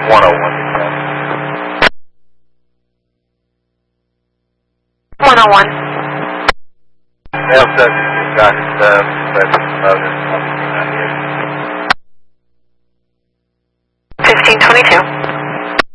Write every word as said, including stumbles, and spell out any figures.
one oh one. one oh one. L seventy-two, got his uh, eleven, fifteen twenty-two.